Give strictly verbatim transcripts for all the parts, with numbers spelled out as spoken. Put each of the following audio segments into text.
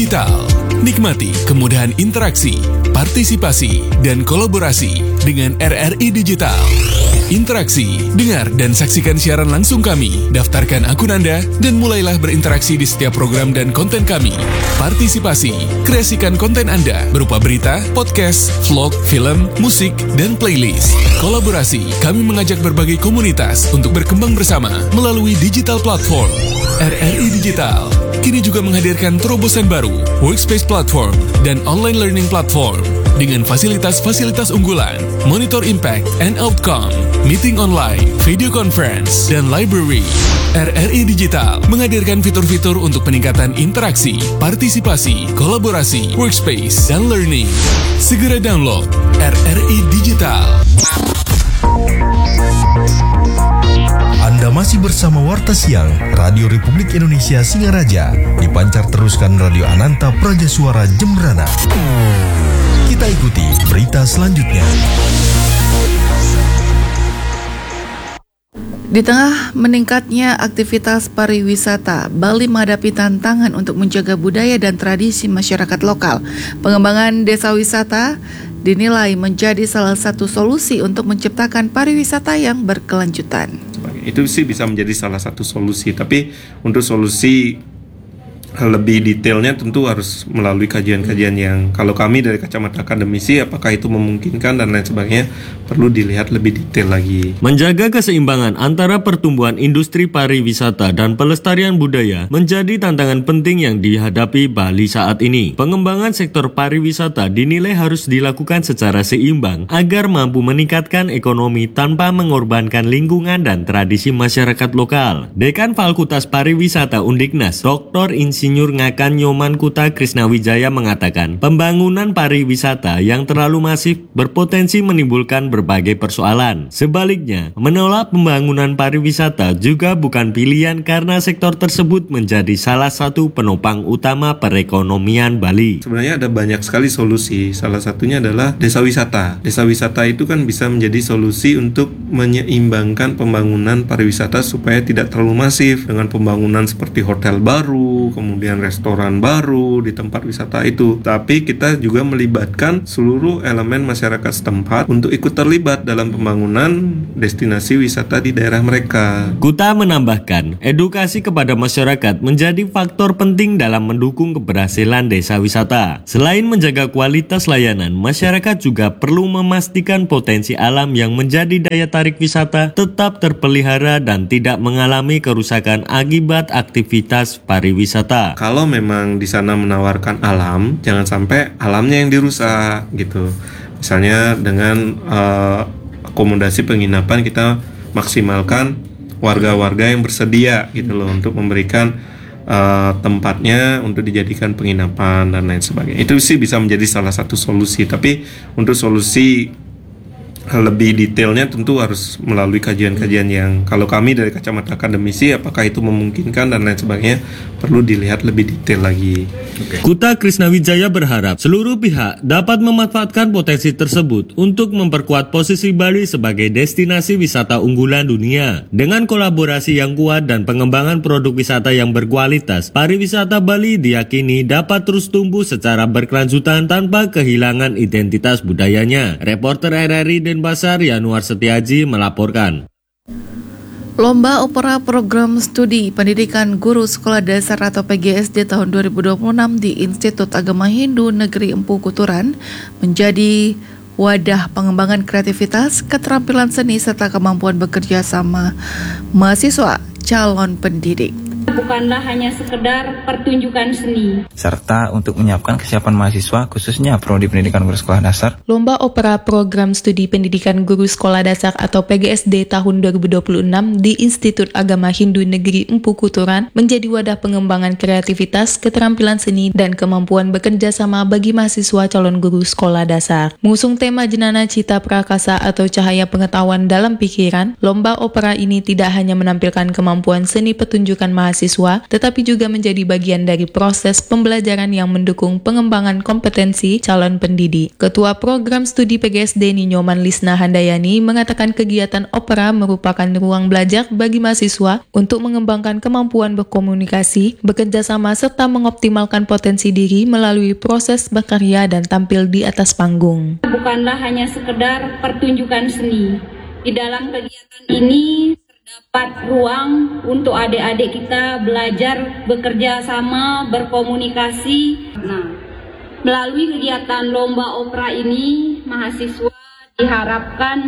Digital. Nikmati kemudahan interaksi, partisipasi, dan kolaborasi dengan R R I Digital. Interaksi, dengar dan saksikan siaran langsung kami, daftarkan akun Anda, dan mulailah berinteraksi di setiap program dan konten kami. Partisipasi, kreasikan konten Anda berupa berita, podcast, vlog, film, musik, dan playlist. Kolaborasi, kami mengajak berbagai komunitas untuk berkembang bersama melalui digital platform. R R I Digital kini juga menghadirkan terobosan baru, workspace platform, dan online learning platform dengan fasilitas-fasilitas unggulan, monitor impact and outcome, meeting online, video conference, dan library. R R I Digital menghadirkan fitur-fitur untuk peningkatan interaksi, partisipasi, kolaborasi, workspace, dan learning. Segera download R R I Digital. Anda masih bersama Warta Siang Radio Republik Indonesia Singaraja, dipancar teruskan Radio Ananta Praja Suara Jembrana. Kita ikuti berita selanjutnya. Di tengah meningkatnya aktivitas pariwisata, Bali menghadapi tantangan untuk menjaga budaya dan tradisi masyarakat lokal. Pengembangan desa wisata dinilai menjadi salah satu solusi untuk menciptakan pariwisata yang berkelanjutan. Itu sih bisa menjadi salah satu solusi, tapi untuk solusi lebih detailnya tentu harus melalui kajian-kajian yang kalau kami dari kacamata akademisi apakah itu memungkinkan dan lain sebagainya perlu dilihat lebih detail lagi. Menjaga keseimbangan antara pertumbuhan industri pariwisata dan pelestarian budaya menjadi tantangan penting yang dihadapi Bali saat ini. Pengembangan sektor pariwisata dinilai harus dilakukan secara seimbang agar mampu meningkatkan ekonomi tanpa mengorbankan lingkungan dan tradisi masyarakat lokal. Dekan Fakultas Pariwisata Undiknas, Doktor Insinyur Insinyur Ngakan Nyoman Kuta Krisnawijaya mengatakan, pembangunan pariwisata yang terlalu masif berpotensi menimbulkan berbagai persoalan. Sebaliknya, menolak pembangunan pariwisata juga bukan pilihan karena sektor tersebut menjadi salah satu penopang utama perekonomian Bali. Sebenarnya ada banyak sekali solusi. Salah satunya adalah desa wisata. Desa wisata itu kan bisa menjadi solusi untuk menyeimbangkan pembangunan pariwisata supaya tidak terlalu masif dengan pembangunan seperti hotel baru, kemudian kemudian restoran baru di tempat wisata itu. Tapi kita juga melibatkan seluruh elemen masyarakat setempat untuk ikut terlibat dalam pembangunan destinasi wisata di daerah mereka. Kuta menambahkan, edukasi kepada masyarakat menjadi faktor penting dalam mendukung keberhasilan desa wisata. Selain menjaga kualitas layanan, masyarakat juga perlu memastikan potensi alam yang menjadi daya tarik wisata tetap terpelihara dan tidak mengalami kerusakan akibat aktivitas pariwisata. Kalau memang di sana menawarkan alam, jangan sampai alamnya yang dirusak gitu. Misalnya dengan uh, akomodasi penginapan kita maksimalkan warga-warga yang bersedia gitu loh untuk memberikan uh, tempatnya untuk dijadikan penginapan dan lain sebagainya. Itu sih bisa menjadi salah satu solusi. Tapi untuk solusi lebih detailnya tentu harus melalui kajian-kajian yang kalau kami dari kacamata akademisi apakah itu memungkinkan dan lain sebagainya perlu dilihat lebih detail lagi. Okay. Kuta Krisnawijaya berharap seluruh pihak dapat memanfaatkan potensi tersebut untuk memperkuat posisi Bali sebagai destinasi wisata unggulan dunia. Dengan kolaborasi yang kuat dan pengembangan produk wisata yang berkualitas, pariwisata Bali diyakini dapat terus tumbuh secara berkelanjutan tanpa kehilangan identitas budayanya. Reporter R R I Denpasar Yanuar Setiaji melaporkan. Lomba Opera Program Studi Pendidikan Guru Sekolah Dasar atau P G S D tahun dua ribu dua puluh enam di Institut Agama Hindu Negeri Empu Kuturan menjadi wadah pengembangan kreativitas, keterampilan seni, serta kemampuan bekerja sama mahasiswa calon pendidik. Bukanlah hanya sekedar pertunjukan seni, serta untuk menyiapkan kesiapan mahasiswa khususnya Prodi Pendidikan Guru Sekolah Dasar. Lomba Opera Program Studi Pendidikan Guru Sekolah Dasar atau P G S D tahun dua ribu dua puluh enam di Institut Agama Hindu Negeri Empu Kuturan menjadi wadah pengembangan kreativitas, keterampilan seni, dan kemampuan bekerja sama bagi mahasiswa calon guru sekolah dasar. Mengusung tema Jenana Cita Prakasa atau Cahaya Pengetahuan dalam Pikiran, lomba opera ini tidak hanya menampilkan kemampuan seni pertunjukan mahasiswa mahasiswa, tetapi juga menjadi bagian dari proses pembelajaran yang mendukung pengembangan kompetensi calon pendidik. Ketua Program Studi P G S D Ninyoman Lisna Handayani mengatakan kegiatan opera merupakan ruang belajar bagi mahasiswa untuk mengembangkan kemampuan berkomunikasi, bekerja sama, serta mengoptimalkan potensi diri melalui proses berkarya dan tampil di atas panggung. Bukanlah hanya sekedar pertunjukan seni. Di dalam kegiatan ini terdapat ruang untuk adik-adik kita belajar bekerja sama, berkomunikasi. Nah, melalui kegiatan lomba opera ini, mahasiswa diharapkan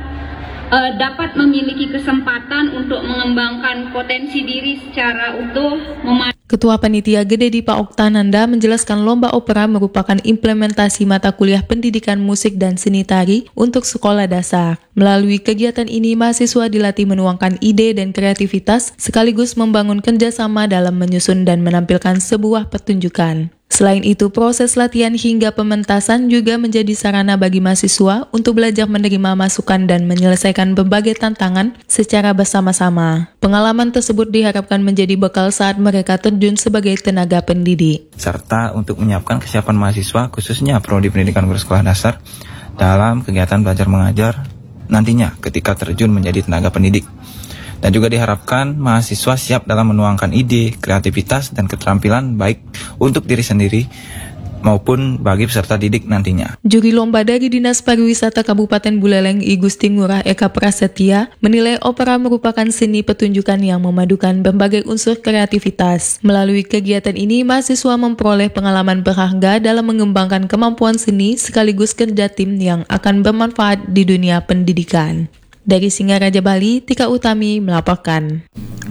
uh, dapat memiliki kesempatan untuk mengembangkan potensi diri secara utuh. Ketua Panitia Gede Dipa Oktananda menjelaskan lomba opera merupakan implementasi mata kuliah pendidikan musik dan seni tari untuk sekolah dasar. Melalui kegiatan ini, mahasiswa dilatih menuangkan ide dan kreativitas sekaligus membangun kerjasama dalam menyusun dan menampilkan sebuah pertunjukan. Selain itu, proses latihan hingga pementasan juga menjadi sarana bagi mahasiswa untuk belajar menerima masukan dan menyelesaikan berbagai tantangan secara bersama-sama. Pengalaman tersebut diharapkan menjadi bekal saat mereka terjun sebagai tenaga pendidik. Serta untuk menyiapkan kesiapan mahasiswa, khususnya Prodi Pendidikan Guru Sekolah Dasar, dalam kegiatan belajar mengajar nantinya ketika terjun menjadi tenaga pendidik. Dan juga diharapkan mahasiswa siap dalam menuangkan ide, kreativitas, dan keterampilan baik untuk diri sendiri maupun bagi peserta didik nantinya. Juri lomba dari Dinas Pariwisata Kabupaten Buleleng I Gusti Ngurah Eka Prasetya menilai opera merupakan seni pertunjukan yang memadukan berbagai unsur kreativitas. Melalui kegiatan ini, mahasiswa memperoleh pengalaman berharga dalam mengembangkan kemampuan seni sekaligus kerja tim yang akan bermanfaat di dunia pendidikan. Dari Singaraja, Bali, Tika Utami melaporkan.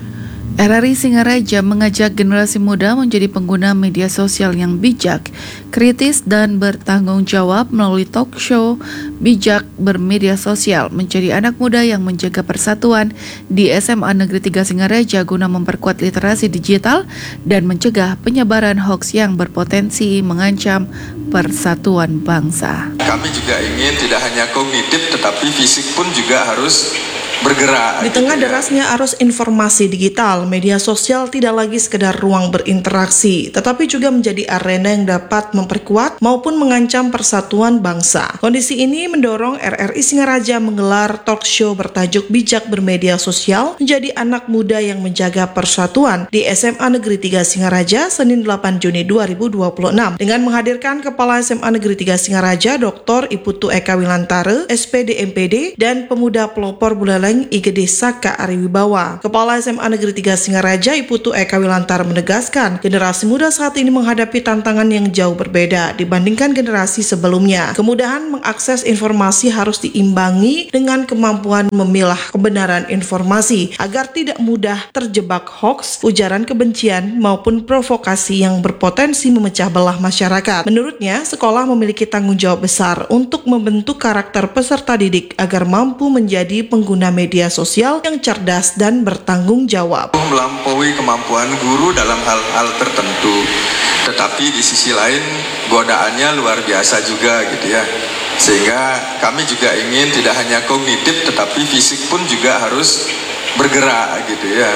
R R I Singaraja mengajak generasi muda menjadi pengguna media sosial yang bijak, kritis, dan bertanggung jawab melalui talk show Bijak Bermedia Sosial, menjadi anak muda yang menjaga persatuan di S M A Negeri tiga Singaraja guna memperkuat literasi digital dan mencegah penyebaran hoaks yang berpotensi mengancam persatuan bangsa. Kami juga ingin tidak hanya kognitif tetapi fisik pun juga harus bergerak. Di tengah derasnya arus informasi digital, media sosial tidak lagi sekedar ruang berinteraksi, tetapi juga menjadi arena yang dapat memperkuat maupun mengancam persatuan bangsa. Kondisi ini mendorong R R I Singaraja menggelar talk show bertajuk Bijak Bermedia Sosial, menjadi anak muda yang menjaga persatuan di S M A Negeri tiga Singaraja, Senin delapan Juni dua ribu dua puluh enam, dengan menghadirkan Kepala S M A Negeri tiga Singaraja, Doktor Iputu Eka Wilantare, S P D M P D, dan Pemuda Pelopor Buleleng I G D Saka Ariwibawa. Kepala S M A Negeri tiga Singaraja, Iputu Eka Wilantare menegaskan, generasi muda saat ini menghadapi tantangan yang jauh berbeda dibandingkan generasi sebelumnya. Kemudahan mengakses informasi harus diimbangi dengan kemampuan memilah kebenaran informasi agar tidak mudah terjebak hoaks, ujaran kebencian, maupun provokasi yang berpotensi memecah belah masyarakat. Menurutnya, sekolah memiliki tanggung jawab besar untuk membentuk karakter peserta didik agar mampu menjadi pengguna media sosial yang cerdas dan bertanggung jawab. Melampaui kemampuan guru dalam hal-hal tertentu, tetapi di sisi lain godaannya luar biasa juga gitu ya. Sehingga kami juga ingin tidak hanya kognitif tetapi fisik pun juga harus bergerak gitu ya.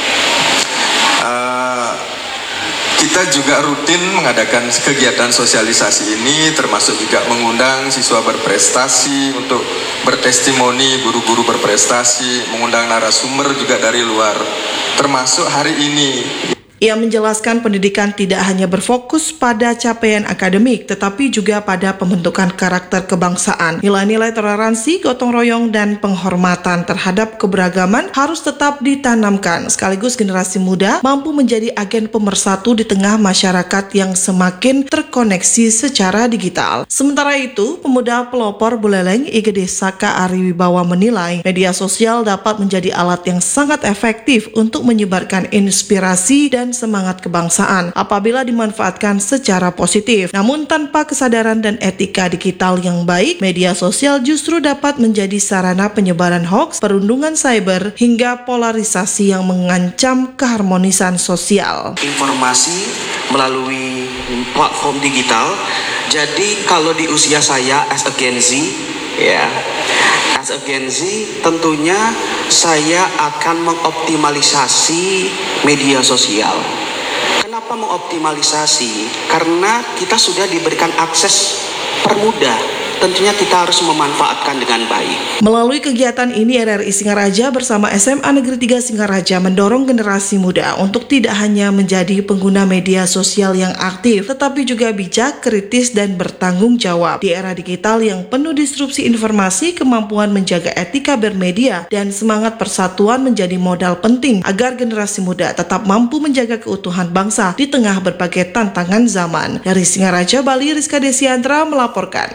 Uh, Kita juga rutin mengadakan kegiatan sosialisasi ini, termasuk juga mengundang siswa berprestasi untuk bertestimoni, guru-guru berprestasi, mengundang narasumber juga dari luar, termasuk hari ini. Ia menjelaskan pendidikan tidak hanya berfokus pada capaian akademik, tetapi juga pada pembentukan karakter kebangsaan. Nilai-nilai toleransi, gotong royong, dan penghormatan terhadap keberagaman harus tetap ditanamkan, sekaligus generasi muda mampu menjadi agen pemersatu di tengah masyarakat yang semakin terkoneksi secara digital. Sementara itu, Pemuda Pelopor Buleleng I G D Saka Ariwibawa menilai media sosial dapat menjadi alat yang sangat efektif untuk menyebarkan inspirasi dan semangat kebangsaan apabila dimanfaatkan secara positif. Namun tanpa kesadaran dan etika digital yang baik, media sosial justru dapat menjadi sarana penyebaran hoaks, perundungan cyber, hingga polarisasi yang mengancam keharmonisan sosial. Informasi melalui platform digital. Jadi kalau di usia saya as a Gen Z, ya, As a Gen Z, tentunya saya akan mengoptimalisasi media sosial. Kenapa mengoptimalisasi? Karena kita sudah diberikan akses permudah. Tentunya kita harus memanfaatkan dengan baik. Melalui kegiatan ini, R R I Singaraja bersama S M A Negeri tiga Singaraja mendorong generasi muda untuk tidak hanya menjadi pengguna media sosial yang aktif, tetapi juga bijak, kritis, dan bertanggung jawab. Di era digital yang penuh disrupsi informasi, kemampuan menjaga etika bermedia dan semangat persatuan menjadi modal penting agar generasi muda tetap mampu menjaga keutuhan bangsa di tengah berbagai tantangan zaman. Dari Singaraja, Bali, Rizka Desiandra melaporkan.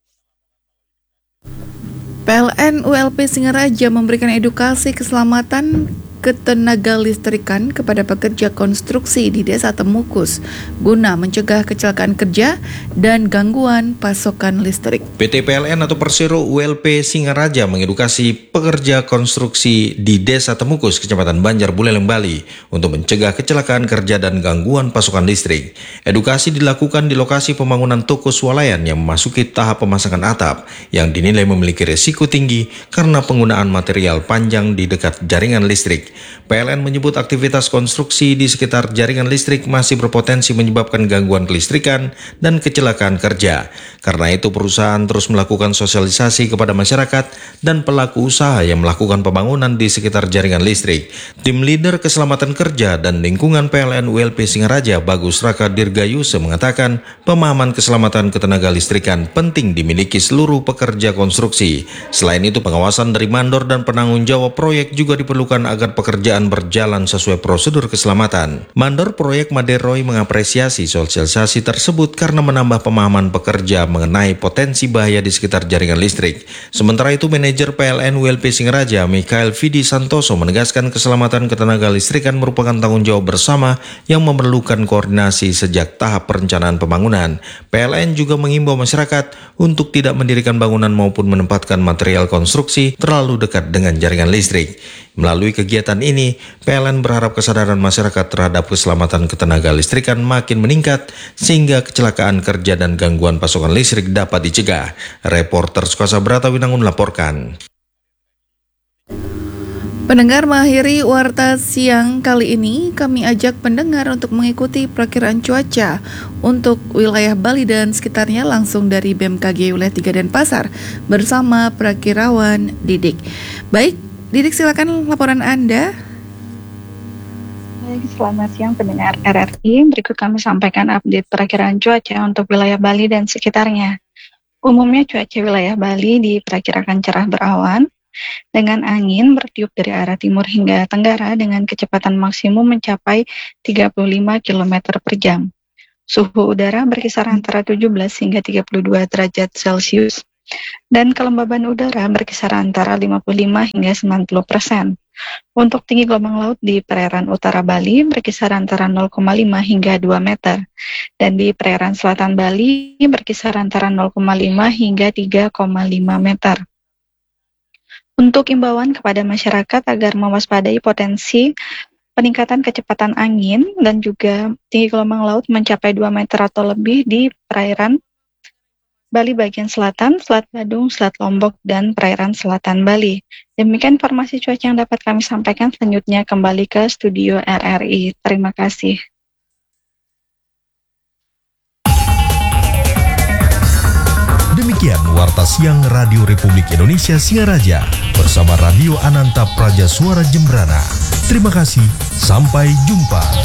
P L N U L P Singaraja memberikan edukasi keselamatan ketenaga listrikan kepada pekerja konstruksi di Desa Temukus guna mencegah kecelakaan kerja dan gangguan pasokan listrik. P T P L N atau Persero U L P Singaraja mengedukasi pekerja konstruksi di Desa Temukus, Kecamatan Banjar Buleleng, Bali untuk mencegah kecelakaan kerja dan gangguan pasokan listrik. Edukasi dilakukan di lokasi pembangunan toko swalayan yang memasuki tahap pemasangan atap yang dinilai memiliki risiko tinggi karena penggunaan material panjang di dekat jaringan listrik. P L N menyebut aktivitas konstruksi di sekitar jaringan listrik masih berpotensi menyebabkan gangguan kelistrikan dan kecelakaan kerja. Karena itu perusahaan terus melakukan sosialisasi kepada masyarakat dan pelaku usaha yang melakukan pembangunan di sekitar jaringan listrik. Tim Leader Keselamatan Kerja dan Lingkungan P L N U L P Singaraja, Bagus Raka Dirgayuse, mengatakan pemahaman keselamatan ketenaga listrikan penting dimiliki seluruh pekerja konstruksi. Selain itu, pengawasan dari mandor dan penanggung jawab proyek juga diperlukan agar pekerjaan berjalan sesuai prosedur keselamatan. Mandor proyek Maderoy mengapresiasi sosialisasi tersebut karena menambah pemahaman pekerja mengenai potensi bahaya di sekitar jaringan listrik. Sementara itu, manajer P L N U L P Singaraja, Mikael Vidi Santoso, menegaskan keselamatan ketenaga listrikan merupakan tanggung jawab bersama yang memerlukan koordinasi sejak tahap perencanaan pembangunan. P L N juga mengimbau masyarakat untuk tidak mendirikan bangunan maupun menempatkan material konstruksi terlalu dekat dengan jaringan listrik. Melalui kegiatan ini, P L N berharap kesadaran masyarakat terhadap keselamatan ketenaga listrikan makin meningkat sehingga kecelakaan kerja dan gangguan pasokan listrik dapat dicegah. Reporter Sukasa Brata Winangun melaporkan. Pendengar, mengakhiri Warta Siang kali ini, kami ajak pendengar untuk mengikuti perkiraan cuaca untuk wilayah Bali dan sekitarnya langsung dari B M K G Wilayah tiga Denpasar bersama Prakirawan Didik. Baik, Didik, silakan laporan Anda. Baik, selamat siang pendengar R R I. Berikut kami sampaikan update perakiraan cuaca untuk wilayah Bali dan sekitarnya. Umumnya cuaca wilayah Bali diperkirakan cerah berawan dengan angin bertiup dari arah timur hingga tenggara dengan kecepatan maksimum mencapai tiga puluh lima kilometer per jam. Suhu udara berkisar antara tujuh belas hingga tiga puluh dua derajat Celcius. Dan kelembaban udara berkisar antara lima puluh lima hingga sembilan puluh persen. Untuk tinggi gelombang laut di perairan utara Bali berkisar antara nol koma lima hingga dua meter. Dan di perairan selatan Bali berkisar antara nol koma lima hingga tiga koma lima meter. Untuk imbauan kepada masyarakat agar mewaspadai potensi peningkatan kecepatan angin dan juga tinggi gelombang laut mencapai dua meter atau lebih di perairan Bali bagian selatan, Selat Badung, Selat Lombok, dan perairan selatan Bali. Demikian informasi cuaca yang dapat kami sampaikan. Selanjutnya kembali ke studio R R I. Terima kasih. Demikian Warta Siang Radio Republik Indonesia Singaraja bersama Radio Ananta Praja Suara Jembrana. Terima kasih, sampai jumpa.